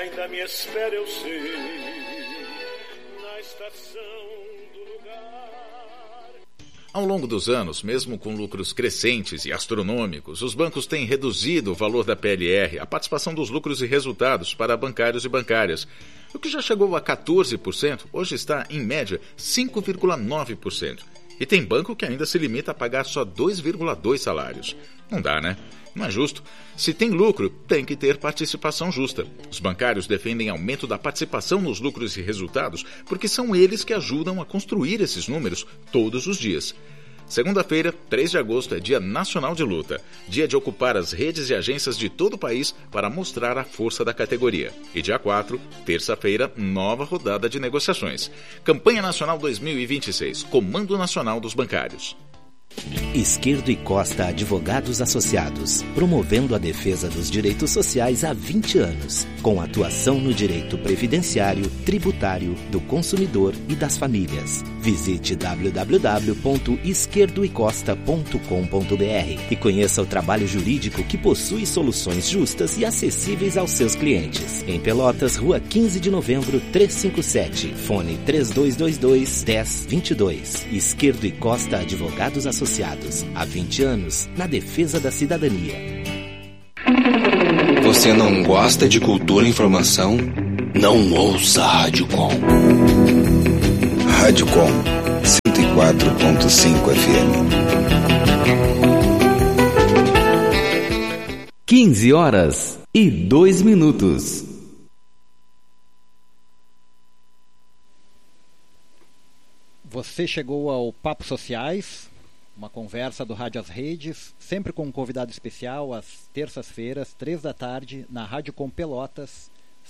ainda me espera, eu sei, na estação do lugar. Ao longo dos anos, mesmo com lucros crescentes e astronômicos, os bancos têm reduzido o valor da PLR, a participação dos lucros e resultados para bancários e bancárias. O que já chegou a 14%, hoje está, em média, 5,9%. E tem banco que ainda se limita a pagar só 2,2 salários. Não dá, né? Não é justo. Se tem lucro, tem que ter participação justa. Os bancários defendem aumento da participação nos lucros e resultados porque são eles que ajudam a construir esses números todos os dias. Segunda-feira, 3 de agosto, é Dia Nacional de Luta, dia de ocupar as redes e agências de todo o país para mostrar a força da categoria. E dia 4, terça-feira, nova rodada de negociações. Campanha Nacional 2026, Comando Nacional dos Bancários. Esquerdo e Costa Advogados Associados, promovendo a defesa dos direitos sociais há 20 anos, com atuação no direito previdenciário, tributário, do consumidor e das famílias. Visite www.esquerdoecosta.com.br e conheça o trabalho jurídico que possui soluções justas e acessíveis aos seus clientes. Em Pelotas, Rua 15 de Novembro, 357, fone 3222-1022. Esquerdo e Costa Advogados Associados, há 20 anos, na defesa da cidadania. Você não gosta de cultura e informação? Não ouça a Rádio Com. Rádio Com, 104.5 FM. 15h02. Você chegou ao Papo Sociais, uma conversa do Rádio As Redes, sempre com um convidado especial, às terças-feiras, 3 da tarde, na Rádio Com Pelotas,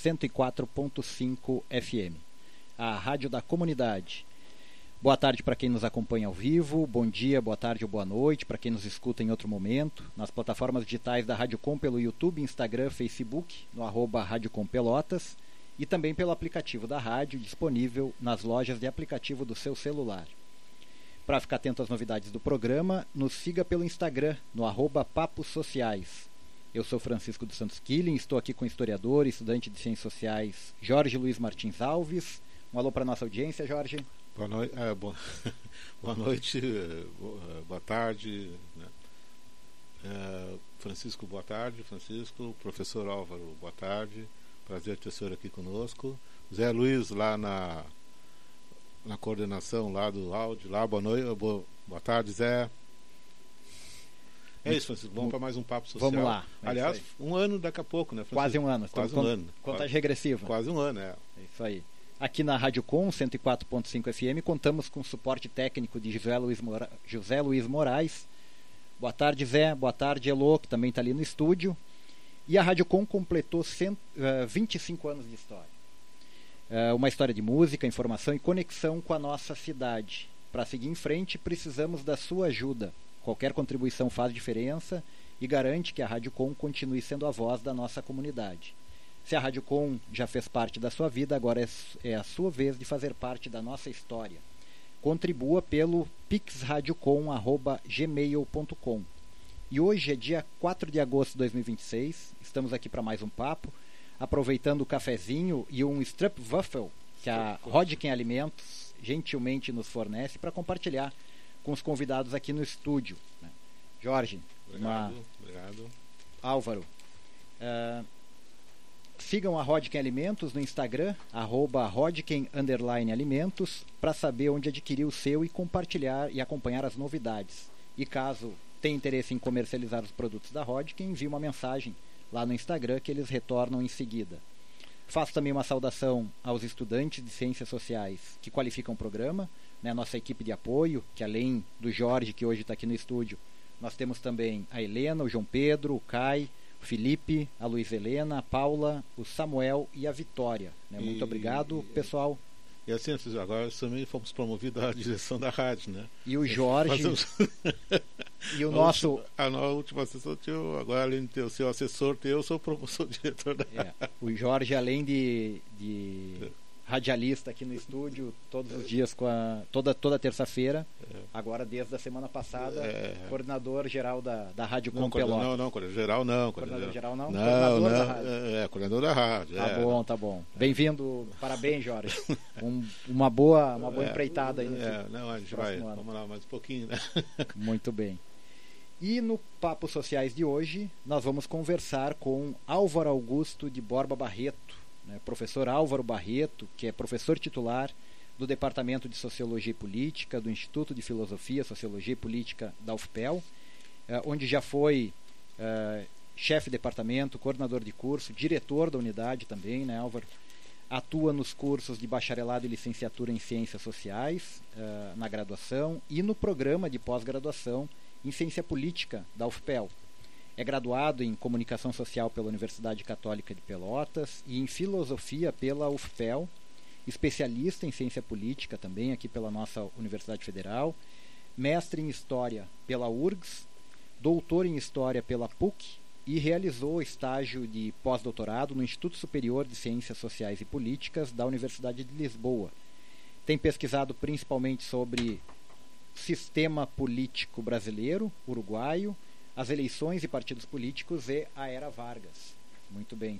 104.5 FM, a rádio da comunidade. Boa tarde para quem nos acompanha ao vivo, bom dia, boa tarde ou boa noite para quem nos escuta em outro momento, nas plataformas digitais da Rádio Com pelo YouTube, Instagram, Facebook, no @Rádio Com Pelotas, e também pelo aplicativo da rádio, disponível nas lojas de aplicativo do seu celular. Para ficar atento às novidades do programa, nos siga pelo Instagram, no @Papos Sociais. Eu sou Francisco dos Santos Killing, estou aqui com o historiador e estudante de Ciências Sociais Jorge Luiz Martins Alves. Um alô para a nossa audiência, Jorge. Boa noite, boa noite, boa tarde. Né? Francisco, boa tarde. Francisco, professor Álvaro, boa tarde. Prazer ter o senhor aqui conosco. Zé Luiz, lá na coordenação lá do áudio, lá, boa noite, boa tarde, Zé. É isso, Francisco, vamos para mais um Papo Social. Vamos lá. Aliás, um ano daqui a pouco, né, Francisco? Quase um ano. Quase um ano. Contagem regressiva. Quase um ano, é. É isso aí. Aqui na Rádio Com, 104.5 FM, contamos com o suporte técnico de José Luiz Moraes. Boa tarde, Zé. Boa tarde, Elô, que também está ali no estúdio. E a Rádio Com completou 25 anos de história. Uma história de música, informação e conexão com a nossa cidade. Para seguir em frente, precisamos da sua ajuda. Qualquer contribuição faz diferença e garante que a Rádio Com continue sendo a voz da nossa comunidade. Se a Rádio Com já fez parte da sua vida, agora é a sua vez de fazer parte da nossa história. Contribua pelo pixradiocom@gmail.com. E hoje é dia 4 de agosto de 2026, estamos aqui para mais um papo, aproveitando o cafezinho e um Strepwaffel que a Rodkin Alimentos gentilmente nos fornece para compartilhar com os convidados aqui no estúdio. Né? Jorge, obrigado. Álvaro, sigam a Rodkin Alimentos no Instagram, @Rodkin_Alimentos, para saber onde adquirir o seu e compartilhar e acompanhar as novidades. E caso tenha interesse em comercializar os produtos da Rodkin, envie uma mensagem lá no Instagram que eles retornam em seguida. Faço também uma saudação aos estudantes de Ciências Sociais que qualificam o programa, né, nossa equipe de apoio, que além do Jorge, que hoje está aqui no estúdio, nós temos também a Helena, o João Pedro, o Kai, o Felipe, a Luiz Helena, a Paula, o Samuel e a Vitória. Né? Muito obrigado, pessoal. E assim, agora também fomos promovidos à direção da rádio, né? E o Jorge... E o nosso... A última assessor, agora além de ter o seu assessor, eu sou diretor da rádio. O Jorge, além de radialista aqui no estúdio todos os dias, toda terça-feira, agora desde a semana passada, coordenador geral da Rádio Com Pelotas. Não, geral não. Coordenador geral não? Não, da rádio. Coordenador da rádio. Tá bom. Bem-vindo, parabéns, Jorge. Uma boa empreitada aí. A gente vai, vamos lá, mais um pouquinho, né? Muito bem. E no Papos Sociais de hoje, nós vamos conversar com Álvaro Augusto de Borba Barreto, né? Professor Álvaro Barreto, que é professor titular do Departamento de Sociologia e Política do Instituto de Filosofia, Sociologia e Política da UFPEL, onde já foi chefe de departamento, coordenador de curso, diretor da unidade também, né, Álvaro? Atua nos cursos de bacharelado e licenciatura em Ciências Sociais, na graduação, e no programa de pós-graduação em Ciência Política da UFPEL. É graduado em Comunicação Social pela Universidade Católica de Pelotas e em Filosofia pela UFPEL, especialista em Ciência Política também aqui pela nossa Universidade Federal, mestre em História pela URGS, doutor em História pela PUC e realizou estágio de pós-doutorado no Instituto Superior de Ciências Sociais e Políticas da Universidade de Lisboa. Tem pesquisado principalmente sobre sistema político brasileiro, uruguaio, as eleições e partidos políticos e a era Vargas. Muito bem,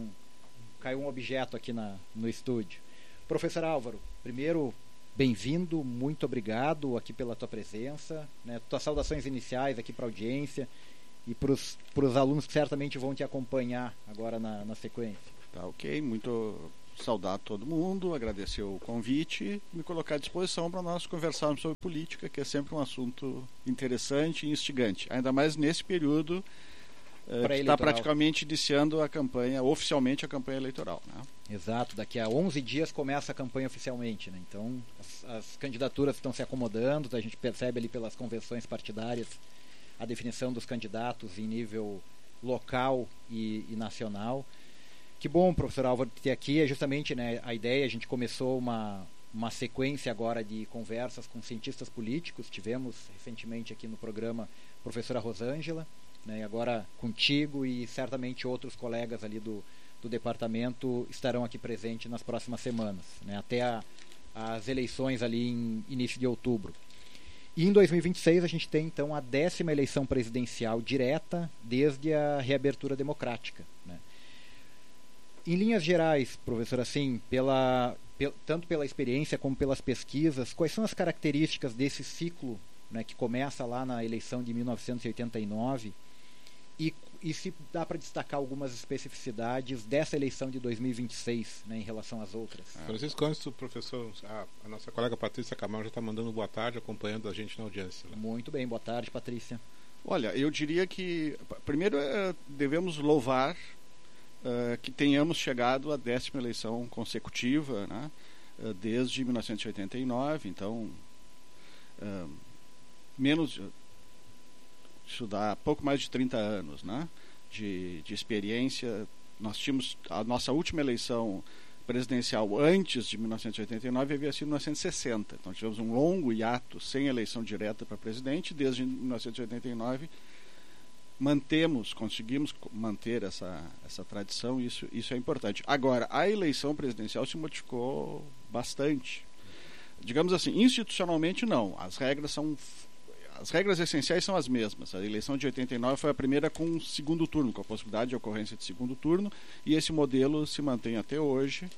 caiu um objeto aqui no estúdio. Professor Álvaro, primeiro, bem-vindo, muito obrigado aqui pela tua presença, né? Tuas saudações iniciais aqui para a audiência e para os alunos que certamente vão te acompanhar agora na sequência. Tá, ok, muito saudar todo mundo, agradecer o convite e me colocar à disposição para nós conversarmos sobre política, que é sempre um assunto interessante e instigante, ainda mais nesse período que está praticamente iniciando oficialmente a campanha eleitoral, né? Exato, daqui a 11 dias começa a campanha oficialmente, né? Então as candidaturas estão se acomodando, a gente percebe ali pelas convenções partidárias a definição dos candidatos em nível local e nacional. Que bom, professor Álvaro, ter aqui. É justamente, né, a ideia. A gente começou uma sequência agora de conversas com cientistas políticos. Tivemos recentemente aqui no programa a professora Rosângela, né, agora contigo, e certamente outros colegas ali do departamento estarão aqui presentes nas próximas semanas, né, até as eleições ali em início de outubro. E em 2026 a gente tem então a 10ª eleição presidencial direta desde a reabertura democrática, né? Em linhas gerais, professor, assim, tanto pela experiência como pelas pesquisas, quais são as características desse ciclo, né, que começa lá na eleição de 1989 e se dá para destacar algumas especificidades dessa eleição de 2026, né, em relação às outras? Francisco, antes do professor, a nossa colega Patrícia Camargo já está mandando boa tarde, acompanhando a gente na audiência, né? Muito bem, boa tarde, Patrícia. Olha, eu diria que primeiro devemos louvar que tenhamos chegado à 10ª eleição consecutiva, né, desde 1989, então isso dá pouco mais de 30 anos, né, de experiência. Nós tínhamos a nossa última eleição presidencial antes de 1989 havia sido em 1960, então tivemos um longo hiato sem eleição direta para presidente. Desde 1989 conseguimos manter essa tradição, isso é importante. Agora, a eleição presidencial se modificou bastante. Digamos assim, institucionalmente não. As regras essenciais são as mesmas. A eleição de 89 foi a primeira com segundo turno, com a possibilidade de ocorrência de segundo turno, e esse modelo se mantém até hoje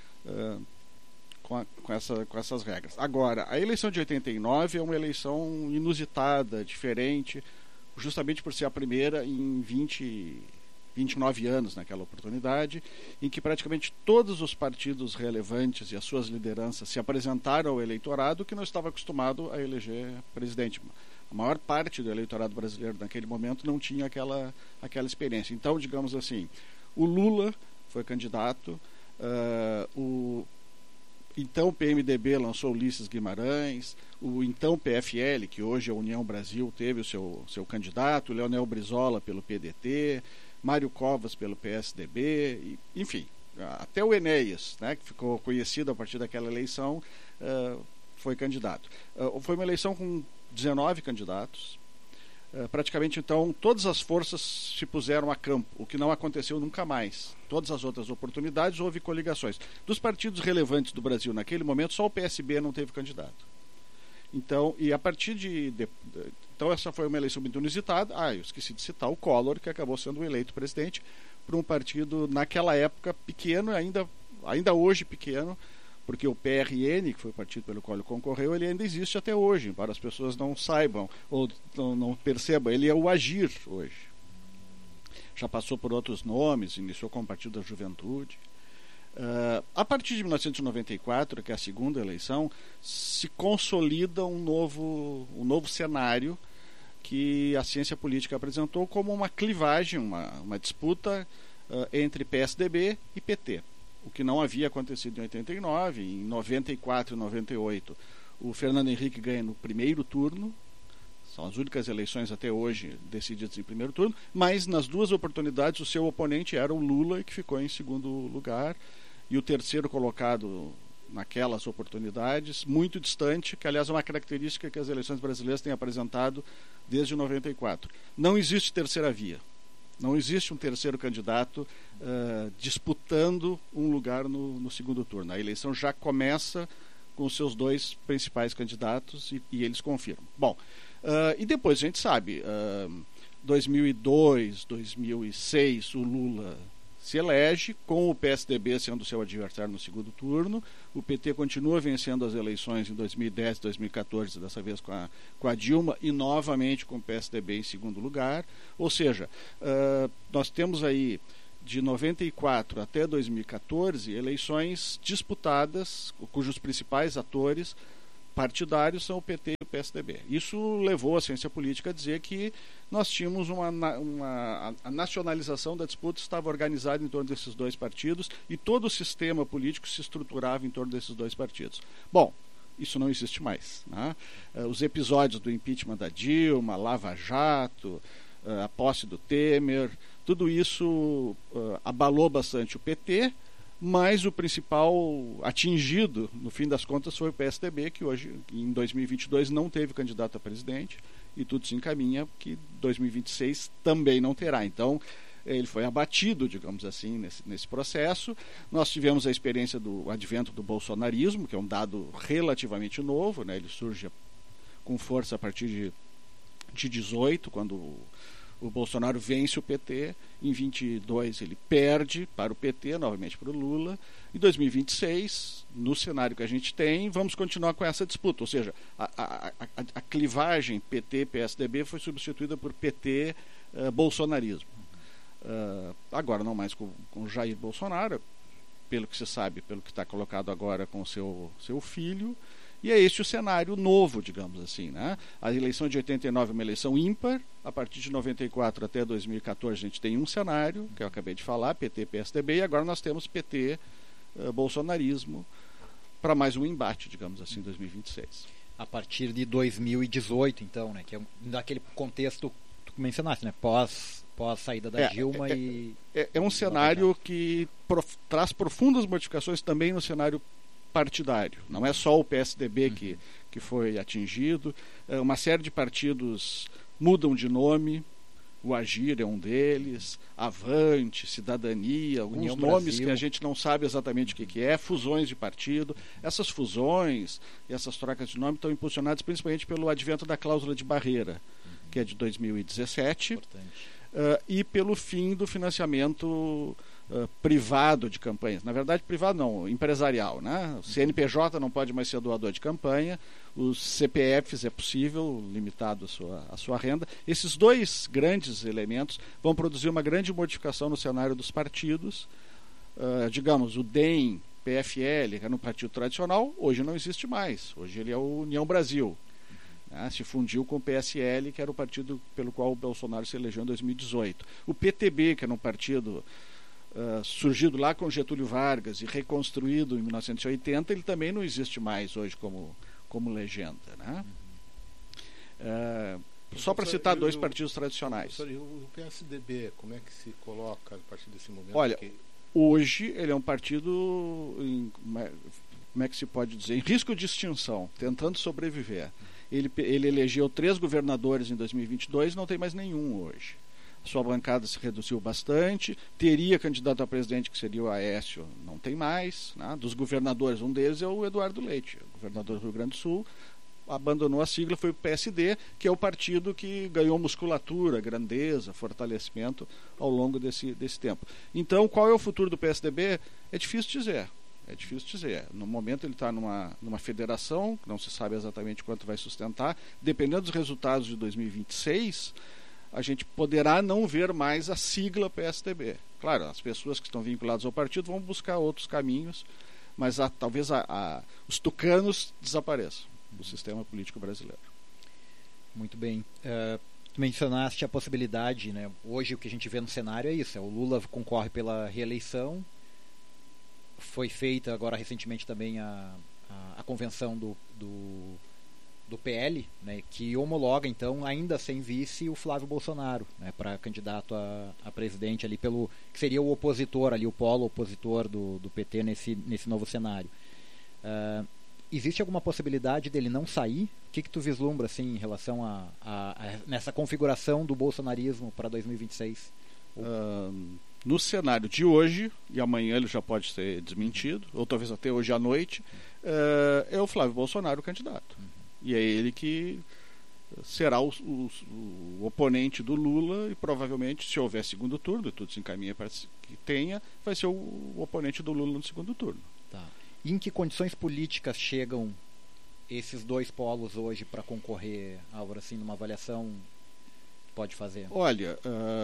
com essas regras. Agora, a eleição de 89 é uma eleição inusitada, diferente, justamente por ser a primeira em 29 anos naquela oportunidade, em que praticamente todos os partidos relevantes e as suas lideranças se apresentaram ao eleitorado que não estava acostumado a eleger presidente. A maior parte do eleitorado brasileiro naquele momento não tinha aquela experiência. Então, digamos assim, o Lula foi candidato, o então PMDB lançou Ulisses Guimarães, o então PFL, que hoje é a União Brasil, teve o seu candidato, Leonel Brizola pelo PDT, Mário Covas pelo PSDB, enfim, até o Enéas, né, que ficou conhecido a partir daquela eleição, foi candidato. Foi uma eleição com 19 candidatos. praticamente, então, todas as forças se puseram a campo, o que não aconteceu nunca mais. Todas as outras oportunidades houve coligações. Dos partidos relevantes do Brasil naquele momento, só o PSB não teve candidato. Então, e a partir então essa foi uma eleição muito inusitada. Eu esqueci de citar o Collor, que acabou sendo eleito presidente por um partido, naquela época, pequeno, ainda hoje pequeno, porque o PRN, que foi o partido pelo qual ele concorreu, ele ainda existe até hoje, embora as pessoas não saibam ou não percebam. Ele é o Agir hoje. Já passou por outros nomes, iniciou como Partido da Juventude. A partir de 1994, que é a segunda eleição, se consolida um novo cenário que a ciência política apresentou como uma clivagem, uma disputa entre PSDB e PT, o que não havia acontecido em 89. Em 94 e 98 o Fernando Henrique ganha no primeiro turno. São as únicas eleições até hoje decididas em primeiro turno, mas nas duas oportunidades o seu oponente era o Lula, que ficou em segundo lugar, e o terceiro colocado naquelas oportunidades, muito distante, que aliás é uma característica que as eleições brasileiras têm apresentado desde 94. Não existe terceira via. Não existe um terceiro candidato disputando um lugar no segundo turno. A eleição já começa com os seus dois principais candidatos e eles confirmam. Bom, e depois a gente sabe, 2002, 2006, o Lula se elege, com o PSDB sendo seu adversário no segundo turno. O PT continua vencendo as eleições em 2010 e 2014, dessa vez com a Dilma, e novamente com o PSDB em segundo lugar. Ou seja, nós temos aí, de 94 até 2014, eleições disputadas, cujos principais atores partidários são o PT e o PSDB. Isso levou a ciência política a dizer que nós tínhamos a nacionalização da disputa estava organizada em torno desses dois partidos e todo o sistema político se estruturava em torno desses dois partidos. Bom, isso não existe mais, né? Os episódios do impeachment da Dilma, Lava Jato, a posse do Temer, tudo isso abalou bastante o PT, mas o principal atingido, no fim das contas, foi o PSDB, que hoje, em 2022, não teve candidato a presidente, e tudo se encaminha que 2026 também não terá. Então, ele foi abatido, digamos assim, nesse processo. Nós tivemos a experiência do advento do bolsonarismo, que é um dado relativamente novo, né? Ele surge com força a partir de 18, quando o Bolsonaro vence o PT. Em 22 ele perde para o PT, novamente para o Lula. Em 2026, no cenário que a gente tem, vamos continuar com essa disputa. Ou seja, a clivagem PT-PSDB foi substituída por PT-bolsonarismo. Agora não mais com Jair Bolsonaro, pelo que se sabe, pelo que está colocado agora com seu filho. E é este o cenário novo, digamos assim, né? A eleição de 89 é uma eleição ímpar. A partir de 94 até 2014 a gente tem um cenário, que eu acabei de falar, PT-PSDB, e agora nós temos PT-bolsonarismo para mais um embate, digamos assim, em 2026. A partir de 2018, então, né? Que é daquele contexto que tu mencionaste, né? Pós saída da Dilma É um cenário que traz profundas modificações também no cenário partidário. Não é só o PSDB que foi atingido. Uma série de partidos mudam de nome. O Agir é um deles, Avante, Cidadania, alguns União nomes Brasil, que a gente não sabe exatamente o que é, fusões de partido. Essas fusões e essas trocas de nome estão impulsionadas principalmente pelo advento da cláusula de barreira, que é de 2017, e pelo fim do financiamento privado de campanhas. Na verdade, privado não, empresarial, né? O CNPJ não pode mais ser doador de campanha, os CPFs é possível, limitado a sua renda. Esses dois grandes elementos vão produzir uma grande modificação no cenário dos partidos. Digamos, o DEM, PFL, que era um partido tradicional, hoje não existe mais. Hoje ele é o União Brasil. Se fundiu com o PSL, que era o partido pelo qual o Bolsonaro se elegeu em 2018. O PTB, que era um partido surgido lá com Getúlio Vargas e reconstruído em 1980, ele também não existe mais hoje como legenda, né? Só para citar dois partidos tradicionais. Professor, e o PSDB, como é que se coloca a partir desse momento? Olha, hoje ele é um partido, como é que se pode dizer, em risco de extinção, tentando sobreviver. Ele elegeu 3 governadores em 2022, não tem mais nenhum hoje. Sua bancada se reduziu bastante, teria candidato a presidente, que seria o Aécio, não tem mais, né? Dos governadores, um deles é o Eduardo Leite, governador do Rio Grande do Sul, abandonou a sigla, foi o PSD, que é o partido que ganhou musculatura, grandeza, fortalecimento ao longo desse tempo. Então, qual é o futuro do PSDB? É difícil dizer. No momento ele está numa federação, não se sabe exatamente quanto vai sustentar. Dependendo dos resultados de 2026, a gente poderá não ver mais a sigla PSDB. Claro, as pessoas que estão vinculadas ao partido vão buscar outros caminhos, mas talvez os tucanos desapareçam do sistema político brasileiro. Muito bem. Tu mencionaste a possibilidade, né? Hoje o que a gente vê no cenário é isso, o Lula concorre pela reeleição. Foi feita agora recentemente também a convenção do PL, né, que homologa então, ainda sem vice, o Flávio Bolsonaro, né, para candidato a presidente ali, que seria o opositor ali, o polo opositor do PT nesse novo cenário. Existe alguma possibilidade dele não sair? O que tu vislumbra assim, em relação nessa configuração do bolsonarismo para 2026? No cenário de hoje, e amanhã ele já pode ser desmentido, ou talvez até hoje à noite, é o Flávio Bolsonaro o candidato. E é ele que será o oponente do Lula, e provavelmente, se houver segundo turno, tudo se encaminha para que tenha, vai ser o oponente do Lula no segundo turno. Tá. E em que condições políticas chegam esses dois polos hoje para concorrer, Álvaro, assim, numa avaliação que pode fazer? Olha,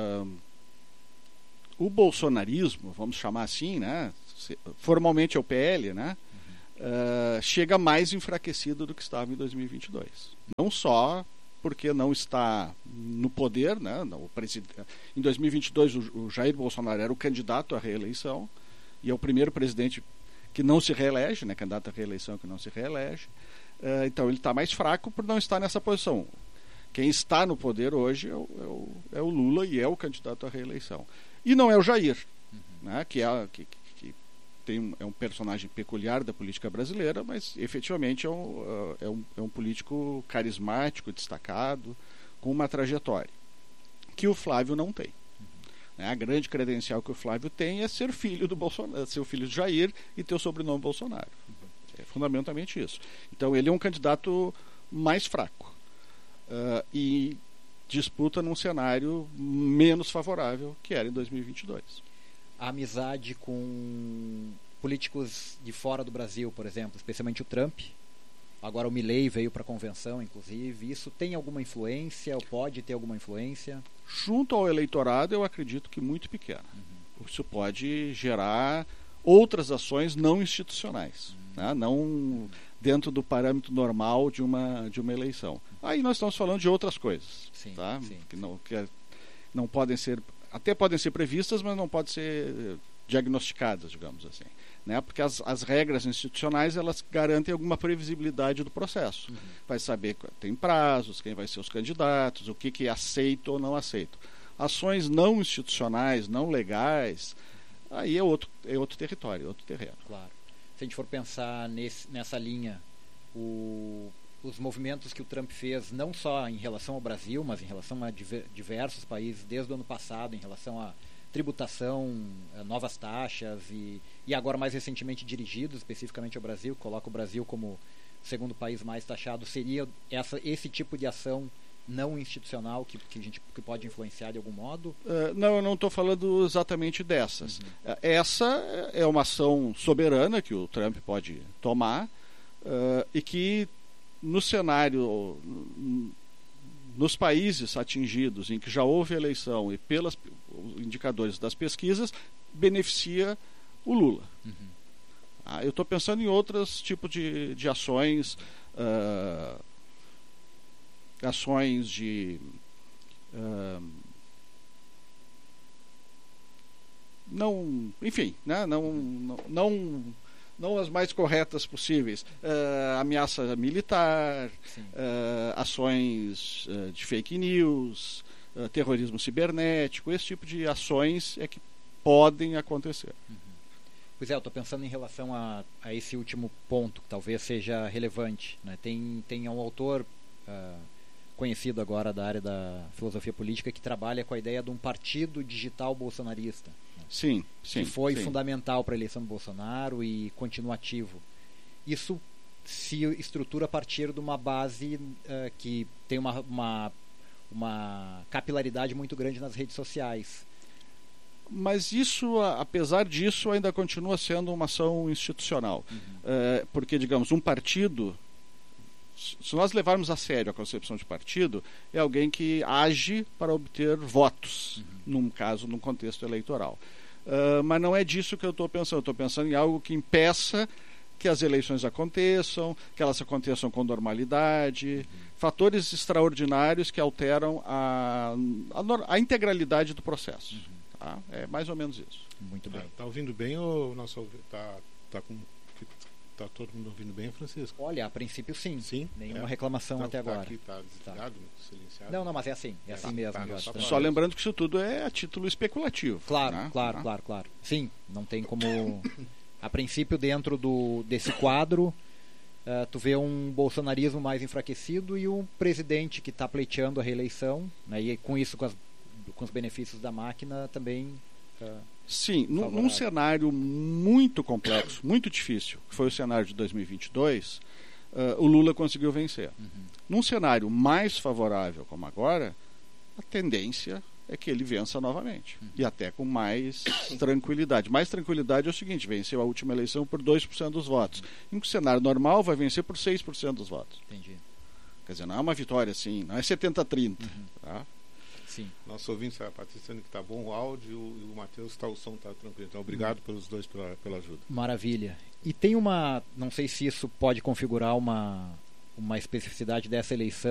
o bolsonarismo, vamos chamar assim, né? Formalmente é o PL, né? Chega mais enfraquecido do que estava em 2022. Não só porque não está no poder, né? Em 2022 o Jair Bolsonaro era o candidato à reeleição e é o primeiro presidente que não se reelege, né? Candidato à reeleição que não se reelege. Então ele está mais fraco por não estar nessa posição. Quem está no poder hoje é o Lula e é o candidato à reeleição. E não é o Jair, né? Que é um personagem peculiar da política brasileira, mas efetivamente é um político carismático, destacado, com uma trajetória que o Flávio não tem. A grande credencial que o Flávio tem é ser filho do Bolsonaro, ser o filho de Jair e ter o sobrenome Bolsonaro. É fundamentalmente isso. Então ele é um candidato mais fraco e disputa num cenário menos favorável que era em 2022. A amizade com políticos de fora do Brasil, por exemplo, especialmente o Trump, agora o Milei veio para a convenção, inclusive, isso tem alguma influência, ou pode ter alguma influência? Junto ao eleitorado, eu acredito que muito pequena. Isso pode gerar outras ações não institucionais, né? Não dentro do parâmetro normal de uma eleição. Aí nós estamos falando de outras coisas, sim, tá? Sim. Que não podem ser, até podem ser previstas, mas não podem ser diagnosticadas, digamos assim, né? Porque as regras institucionais, elas garantem alguma previsibilidade do processo. Vai saber, tem prazos, quem vai ser os candidatos, o que é aceito ou não aceito. Ações não institucionais, não legais, aí é outro território, outro terreno. Claro. Se a gente for pensar nessa linha, os movimentos que o Trump fez, não só em relação ao Brasil, mas em relação a diversos países, desde o ano passado, em relação a tributação, novas taxas e agora mais recentemente dirigidos especificamente ao Brasil, coloca o Brasil como segundo país mais taxado, seria esse tipo de ação não institucional que pode influenciar de algum modo? Não, eu não estou falando exatamente dessas. Essa é uma ação soberana que o Trump pode tomar e que no cenário, nos países atingidos em que já houve eleição e pelos indicadores das pesquisas, beneficia o Lula. Eu estou pensando em outros tipos de ações, ações de não, enfim, né? Não as mais corretas possíveis, ameaça militar, ações de fake news, terrorismo cibernético, esse tipo de ações é que podem acontecer. Pois é, eu estou pensando em relação a esse último ponto, que talvez seja relevante, né? Tem um autor conhecido agora da área da filosofia política, que trabalha com a ideia de um partido digital bolsonarista. Sim, que foi fundamental para a eleição do Bolsonaro e continua ativo. Isso se estrutura a partir de uma base que tem uma capilaridade muito grande nas redes sociais. Mas isso, apesar disso, ainda continua sendo uma ação institucional. Porque, digamos, um partido, se nós levarmos a sério a concepção de partido, é alguém que age para obter votos, num contexto eleitoral. Mas não é disso que eu estou pensando. Eu estou pensando em algo que impeça que as eleições aconteçam, que elas aconteçam com normalidade, fatores extraordinários que alteram a integralidade do processo. Tá? É mais ou menos isso. Muito bem. Está ouvindo bem ou tá todo mundo ouvindo bem, Francisco? Olha, a princípio sim. Sim? Nenhuma reclamação até agora. Aqui está desligado, silenciado? Não, mas é assim. É assim mesmo. Só lembrando que isso tudo é a título especulativo. Claro, né? claro. Sim, não tem como... A princípio, dentro desse quadro, tu vê um bolsonarismo mais enfraquecido e um presidente que está pleiteando a reeleição, né, e com isso, com os benefícios da máquina, também... Sim, num cenário muito complexo, muito difícil, que foi o cenário de 2022, o Lula conseguiu vencer. Num cenário mais favorável como agora, a tendência é que ele vença novamente. E até com mais tranquilidade. Mais tranquilidade é o seguinte: venceu a última eleição por 2% dos votos. Em um cenário normal vai vencer por 6% dos votos. Entendi. Quer dizer, não é uma vitória assim, não é 70-30. Tá? Sim. Nosso ouvinte, a Patrícia, dizendo que está bom o áudio e o Matheus, o som está tranquilo. Então, obrigado pelos dois pela ajuda. Maravilha. E tem não sei se isso pode configurar uma especificidade dessa eleição,